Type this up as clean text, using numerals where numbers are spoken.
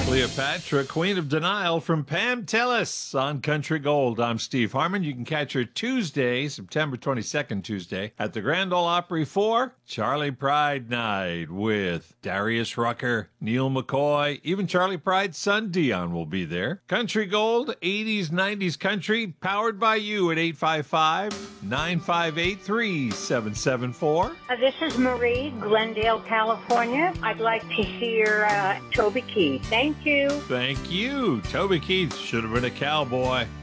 Cleopatra, Queen of Denial from Pam Tillis on Country Gold. I'm Steve Harmon. You can catch her Tuesday, September 22nd, Tuesday, at the Grand Ole Opry for Charlie Pride Night with Darius Rucker, Neil McCoy, even Charlie Pride's son Dion will be there. Country Gold, 80s, 90s country, powered by you at 855-958-3774. This is Marie, Glendale, California. I'd like to hear Toby Keith. Thank you. Thank you. Toby Keith should have been a cowboy.